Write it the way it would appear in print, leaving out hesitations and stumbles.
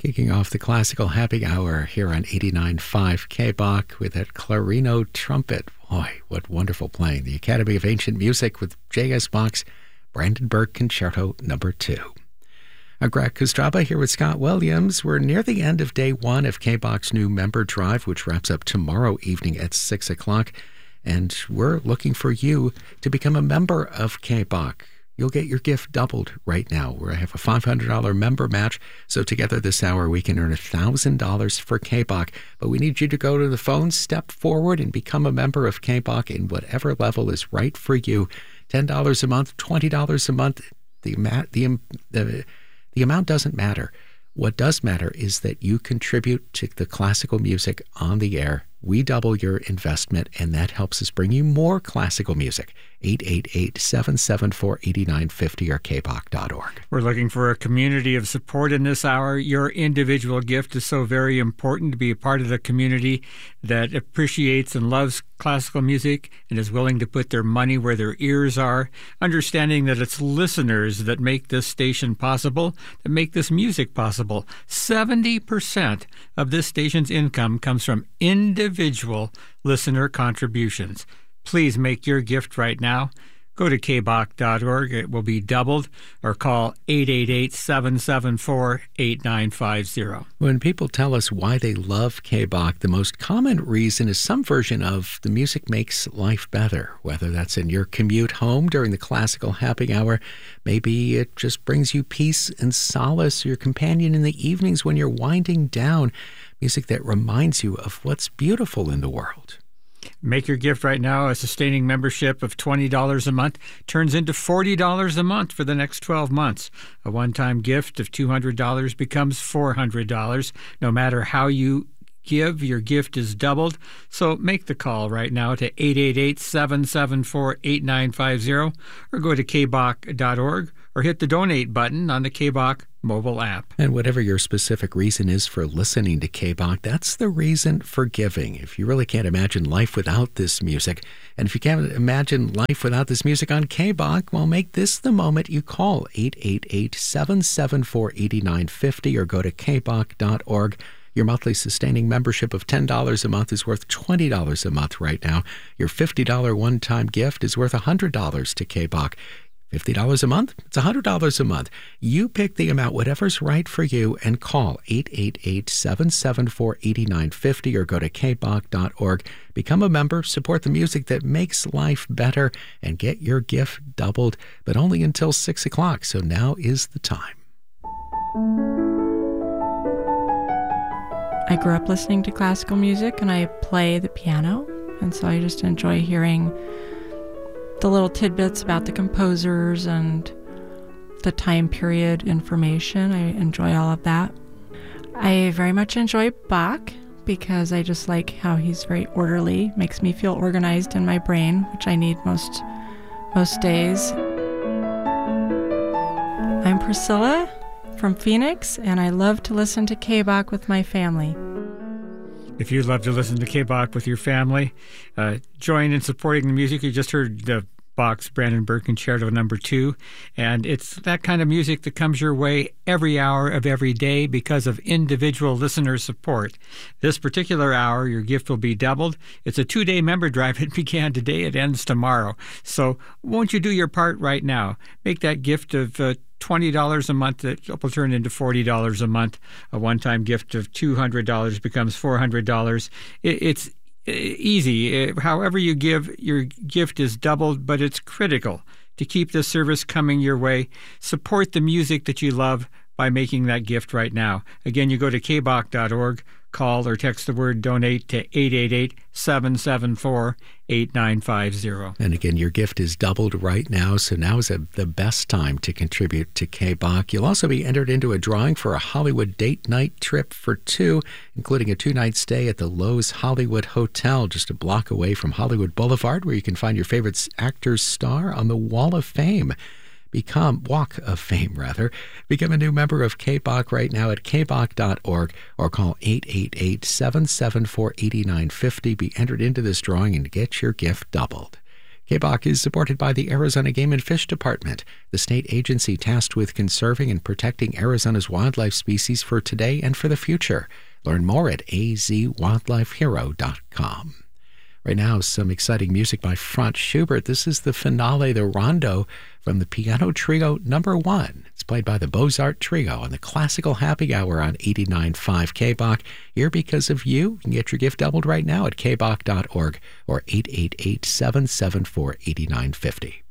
Kicking off the classical happy hour here on 89.5 KBOK with that clarino trumpet. Boy, what wonderful playing. The Academy of Ancient Music with J.S. Bach's Brandenburg Concerto No. 2. I'm Greg Kostraba here with Scott Williams. We're near the end of day one of KBOK's new member drive, which wraps up tomorrow evening at 6 o'clock. And we're looking for you to become a member of KBOK. You'll get your gift doubled right now. We have a $500 member match, so together this hour we can earn $1,000 for KBOK. But we need you to go to the phone, step forward, and become a member of KBOK in whatever level is right for you. $10 a month, $20 a month. The amount doesn't matter. What does matter is that you contribute to the classical music on the air. We double your investment, and that helps us bring you more classical music. 888-774-8950 or kbok.org. We're looking for a community of support in this hour. Your individual gift is so very important to be a part of the community that appreciates and loves classical music and is willing to put their money where their ears are, understanding that it's listeners that make this station possible, that make this music possible. 70% of this station's income comes from individual listener contributions. Please make your gift right now. Go to kbok.org. It will be doubled, or call 888-774-8950. When people tell us why they love KBOK, the most common reason is some version of the music makes life better, whether that's in your commute home during the classical happy hour. Maybe it just brings you peace and solace, your companion in the evenings when you're winding down, music that reminds you of what's beautiful in the world. Make your gift right now. A sustaining membership of $20 a month turns into $40 a month for the next 12 months. A one-time gift of $200 becomes $400. No matter how you give, your gift is doubled. So make the call right now to 888-774-8950 or go to kbok.org or hit the donate button on the KBOK mobile app. And whatever your specific reason is for listening to KBOK, that's the reason for giving. If you really can't imagine life without this music, and if you can't imagine life without this music on KBOK, well, make this the moment you call 888-774-8950 or go to kbok.org. Your monthly sustaining membership of $10 a month is worth $20 a month right now. Your $50 one-time gift is worth $100 to KBOK. $50 a month? It's $100 a month. You pick the amount, whatever's right for you, and call 888-774-8950 or go to kbok.org. Become a member, support the music that makes life better, and get your gift doubled, but only until 6 o'clock, so now is the time. I grew up listening to classical music, and I play the piano, and so I just enjoy hearing the little tidbits about the composers and the time period information. I enjoy all of that. I very much enjoy Bach because I just like how he's very orderly, makes me feel organized in my brain, which I need most days. I'm Priscilla from Phoenix, and I love to listen to KBOK with my family. If you'd love to listen to KBOK with your family, join in supporting the music. You just heard the Bach's Brandenburg Concerto No. 2, and it's that kind of music that comes your way every hour of every day because of individual listener support. This particular hour, your gift will be doubled. It's a 2-day member drive. It began today. It ends tomorrow. So won't you do your part right now? Make that gift of $20 a month that will turn into $40 a month. A one-time gift of $200 becomes $400. It's easy. However you give, your gift is doubled, but it's critical to keep this service coming your way. Support the music that you love by making that gift right now. Again, you go to kbok.org, call or text the word donate to 888-774-8950. And again, your gift is doubled right now, so now is the best time to contribute to KBOK. You'll also be entered into a drawing for a Hollywood date night trip for two, including a 2-night stay at the Loews Hollywood Hotel, just a block away from Hollywood Boulevard, where you can find your favorite actor's star on the Wall of Fame. Walk of Fame, rather. Become a new member of KBOK right now at kbok.org or call 888-774-8950. Be entered into this drawing and get your gift doubled. KBOC is supported by the Arizona Game and Fish Department, the state agency tasked with conserving and protecting Arizona's wildlife species for today and for the future. Learn more at azwildlifehero.com. Right now, some exciting music by Franz Schubert. This is the finale, the Rondo, from the Piano Trio No. 1. It's played by the Beaux-Art Trio on the Classical Happy Hour on 89.5 KBOC. Here because of you. You can get your gift doubled right now at kbok.org or 888-774-8950.